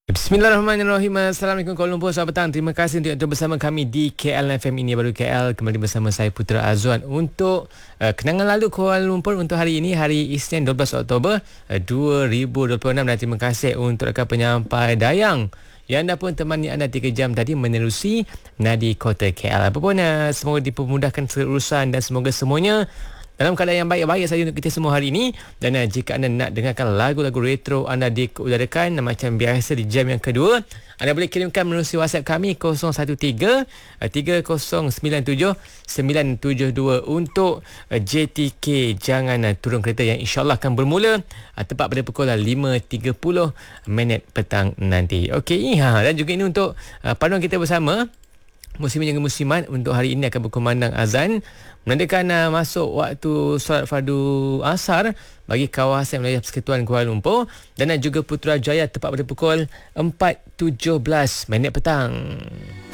Bismillahirrahmanirrahim. Assalamualaikum Kuala Lumpur. Selamat petang. Terima kasih untuk bersama kami di KL FM Ini Baru KL. Kembali bersama saya Putra Azwan untuk kenangan lalu Kuala Lumpur untuk hari ini, hari Isnin 12 Oktober 2026. Dan terima kasih untuk rakan penyampai Dayang yang anda pun temani anda 3 jam tadi menerusi nadi kota KL. Apapun, semoga dipermudahkan urusan dan semoga semuanya dalam keadaan yang baik-baik saja untuk kita semua hari ini. Dan jika anda nak dengarkan lagu-lagu retro anda diudarakan macam biasa di jam yang kedua, anda boleh kirimkan melalui WhatsApp kami 013-3097-972 untuk JTK Jangan Turun Kereta yang insyaAllah akan bermula tepat pada pukul 5.30 petang nanti. Okey, dan juga ini untuk panduan kita bersama. Muslimin dan muslimat untuk hari ini akan berkumandang azan menandakan masuk waktu solat fardu asar bagi kawasan wilayah Persekutuan Kuala Lumpur, dan juga Putrajaya tepat pada pukul 4.17 petang.